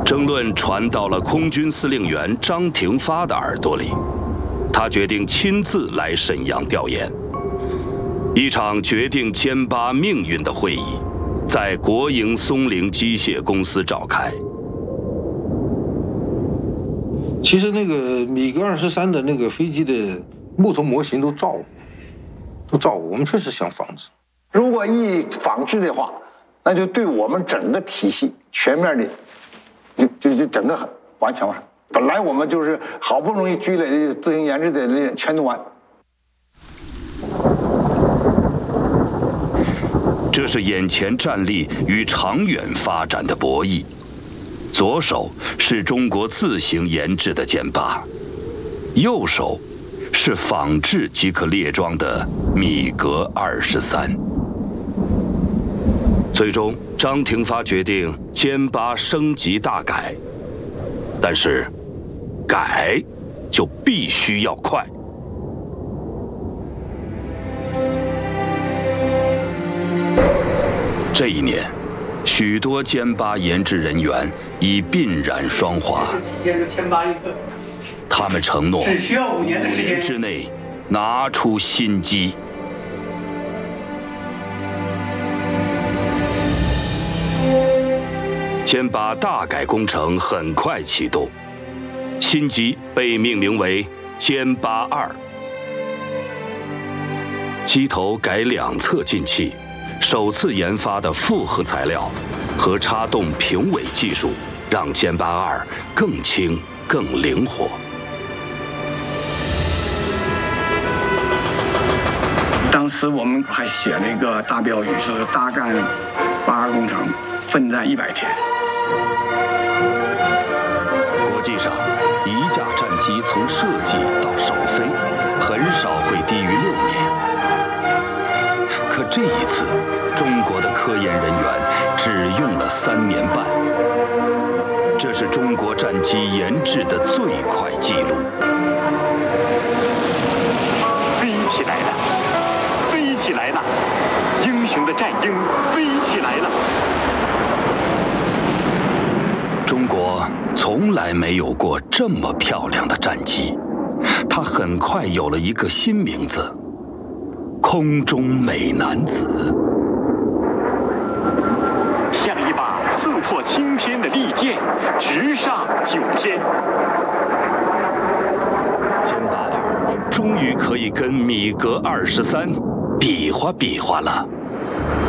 争论传到了空军司令员张廷发的耳朵里，他决定亲自来沈阳调研。一场决定歼8命运的会议，在国营松陵机械公司召开。 其实那个米格23的那个飞机的木头模型都造过，我们确实想仿制。 如果一仿制的话，那就对我们整个体系全面的，就整个完全完。本来我们就是好不容易积累的自行研制的那全都完。 这是眼前战力与长远发展的博弈。左手是中国自行研制的歼8，右手是仿制即可列装的米格23。最终，张廷发决定歼8升级大改，但是改就必须要快。这一年，许多歼8研制人员已鬓染霜华。他们承诺5年之内拿出新机。歼8大改工程很快启动，新机被命名为歼82，机头改2侧进气。首次研发的复合材料和插动平尾技术，让歼82更轻、更灵活。 当时我们还写了一个大标语，是“大干82工程，奋战100天”。 国际上，一架战机从设计到首飞，很少会低于6年。可这一次，中国的科研人员只用了3年半，这是中国战机研制的最快纪录。 飞起来了，飞起来了，英雄的战鹰飞起来了。 中国从来没有过这么漂亮的战机，它很快有了一个新名字。空中美男子， 像一把刺破青天的利剑，直上9天。 歼82终于可以跟米格23比划比划了。